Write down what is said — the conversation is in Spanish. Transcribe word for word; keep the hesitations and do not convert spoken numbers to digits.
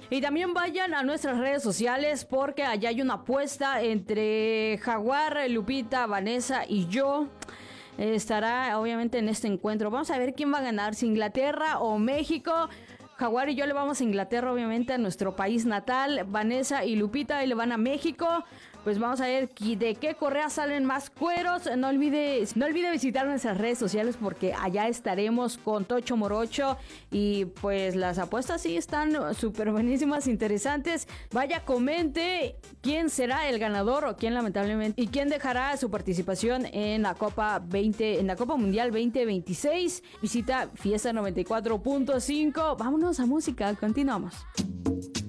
Y también vayan a nuestras redes sociales porque allá hay una apuesta entre Jaguar, Lupita, Vanessa y yo. Estará obviamente en este encuentro. Vamos a ver quién va a ganar, si Inglaterra o México. Jaguar y yo le vamos a Inglaterra, obviamente, a nuestro país natal. Vanessa y Lupita y le van a México. Pues vamos a ver de qué correa salen más cueros. No olvide, no olvide visitar nuestras redes sociales porque allá estaremos con Tocho Morocho. Y pues las apuestas sí están súper buenísimas, interesantes. Vaya, comente quién será el ganador o quién lamentablemente y quién dejará su participación en la Copa veinte, en la Copa Mundial veinte veintiséis. Visita Fiesta noventa y cuatro punto cinco. Vámonos a música, continuamos.